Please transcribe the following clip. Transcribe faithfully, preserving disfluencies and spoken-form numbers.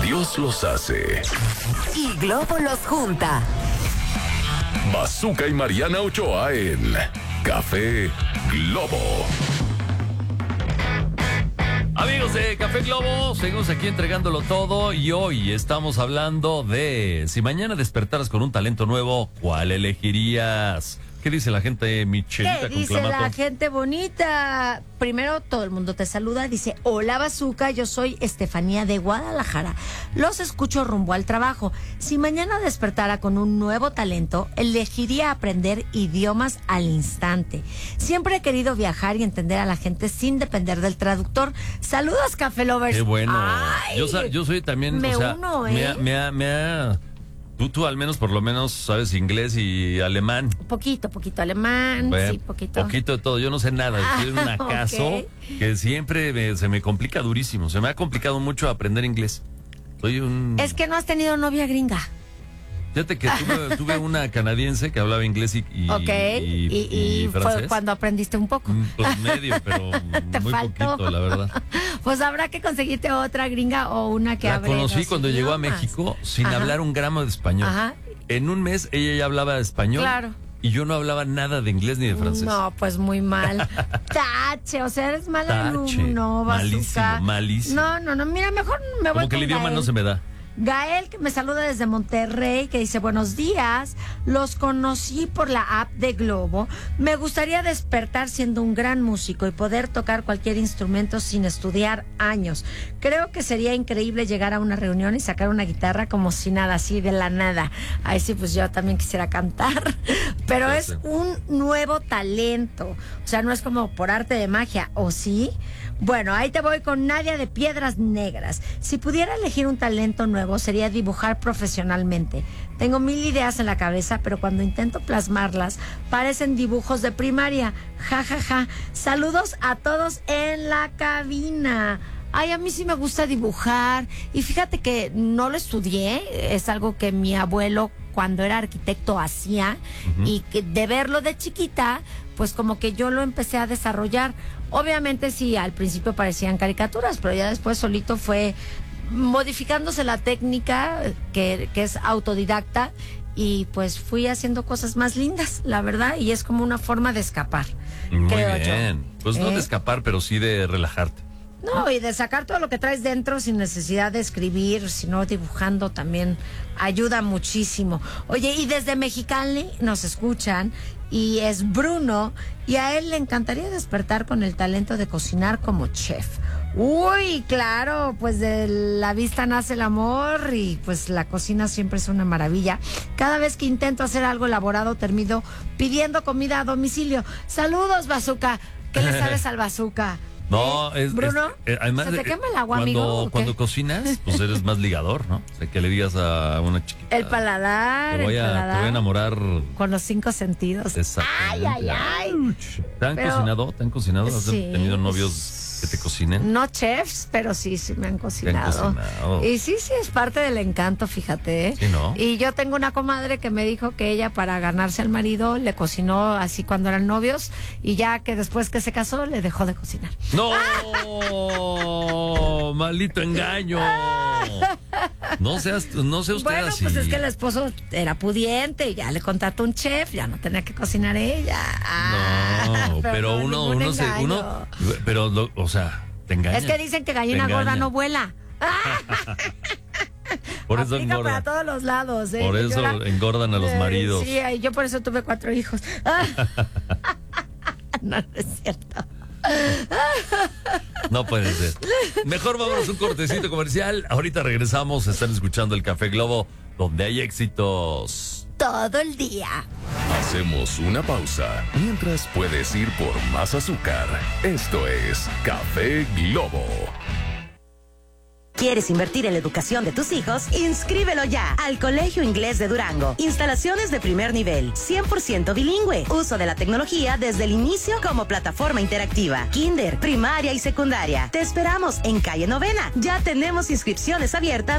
Dios los hace y Globo los junta. Bazooka y Mariana Ochoa en Café Globo. Amigos de Café Globo, seguimos aquí entregándolo todo y hoy estamos hablando de si mañana despertaras con un talento nuevo, ¿cuál elegirías? ¿Qué dice la gente, Michelita? ¿Qué con dice clamato? la gente bonita? Primero todo el mundo te saluda, dice, hola Bazooka, yo soy Estefanía de Guadalajara, los escucho rumbo al trabajo. Si mañana despertara con un nuevo talento, elegiría aprender idiomas al instante. Siempre he querido viajar y entender a la gente sin depender del traductor. Saludos, Café Lovers. Qué bueno. Ay, yo, yo soy también, me o sea, uno, ¿eh? me, ha, me, ha, me ha... Tú, tú al menos, por lo menos, sabes inglés y alemán. Poquito, poquito alemán, Bueno, sí, poquito. Poquito de todo. Yo no sé nada. Estoy en un acaso Ok. que siempre me- se me complica durísimo. Se me ha complicado mucho aprender inglés. Soy un... Es que no has tenido novia gringa. Fíjate que tuve, tuve una canadiense que hablaba inglés y, y, Ok, y, y, y y fue francés. cuando aprendiste un poco. Mm, Pues medio, pero Te muy faltó. poquito, la verdad. Pues habrá que conseguirte otra gringa o una que La hable conocí dos cuando llegó a idiomas. México sin Ajá. hablar un gramo de español. Ajá. En un mes ella ya hablaba español. Claro. Y yo no hablaba nada de inglés ni de francés. No, pues muy mal. Tache, o sea, eres mal Tache. alumno, Malísimo, Bazooka. malísimo. No, no, no, mira, mejor me voy Como que el con idioma Gael. no se me da. Gael, que me saluda desde Monterrey, que dice, buenos días, los conocí por la app de Globo. Me gustaría despertar siendo un gran músico y poder tocar cualquier instrumento sin estudiar años. Creo que sería increíble llegar a una reunión y sacar una guitarra como si nada, así de la nada. Ahí sí, pues yo también quisiera cantar. Pero Ya es sé. un nuevo talento. O sea, no es como por arte de magia, ¿o sí? Bueno, ahí te voy con Nadia de Piedras Negras. Si pudiera elegir un talento nuevo, sería dibujar profesionalmente. Tengo mil ideas en la cabeza, pero cuando intento plasmarlas, parecen dibujos de primaria. Ja, ja, ja. Saludos a todos en la cabina. Ay, a mí sí me gusta dibujar. Y fíjate que no lo estudié. Es algo que mi abuelo, cuando era arquitecto, hacía. Uh-huh. Y que de verlo de chiquita, pues como que yo lo empecé a desarrollar. Obviamente sí, al principio parecían caricaturas, pero ya después solito fue modificándose la técnica, que, que es autodidacta, y pues fui haciendo cosas más lindas, la verdad, y es como una forma de escapar. Muy creo bien. yo. Pues no ¿Eh? de escapar, pero sí de relajarte. No, y de sacar todo lo que traes dentro sin necesidad de escribir, sino dibujando también ayuda muchísimo. Oye, y desde Mexicali nos escuchan, y es Bruno, y a él le encantaría despertar con el talento de cocinar como chef. Uy, claro, pues de la vista nace el amor, y pues la cocina siempre es una maravilla. Cada vez que intento hacer algo elaborado termino pidiendo comida a domicilio. Saludos, Bazooka. ¿Qué le sabes al Bazooka? No, ¿Eh? es, Bruno, es- eh, además ¿se te de- quema el agua, cuando, amigo, o qué? cuando cocinas, pues eres más ligador, ¿no? O sea, que le digas a una chiquita. El paladar, te voy el a, paladar. Te voy a enamorar. Con los cinco sentidos. Exactamente. Ay, ay, ay. ¿Te han Pero- cocinado? ¿Te han cocinado? ¿Has Sí. tenido novios que te cocinen? No chefs, pero sí, sí me han cocinado. cocinado. Y sí, sí, es parte del encanto, fíjate. ¿eh? Sí, ¿no? Y yo tengo una comadre que me dijo que ella, para ganarse al marido, le cocinó así cuando eran novios, y ya que después que se casó, le dejó de cocinar. ¡No! ¡Maldito engaño! No seas, no sea usted Bueno, así. pues es que el esposo era pudiente, y ya le contrató un chef, ya no tenía que cocinar ella. Ah, No, pero uno, ningún uno se, engaño. uno, pero, lo- o sea, te engañan. Es que dicen que gallina Te gorda engañan. no vuela. Por eso Aplica engordan. para todos los lados. ¿eh? Por Yo eso la- engordan a los Eh, maridos. Sí, ay, yo por eso tuve cuatro hijos. No, no es cierto. No puede ser. Mejor vámonos a un cortecito comercial. Ahorita regresamos. Están escuchando el Café Globo, donde hay éxitos. Todo el día. Hacemos una pausa. Mientras puedes ir por más azúcar. Esto es Café Globo. ¿Quieres invertir en la educación de tus hijos? Inscríbelo ya al Colegio Inglés de Durango. Instalaciones de primer nivel, cien por ciento bilingüe. Uso de la tecnología desde el inicio como plataforma interactiva. Kinder, primaria y secundaria. Te esperamos en calle Novena. Ya tenemos inscripciones abiertas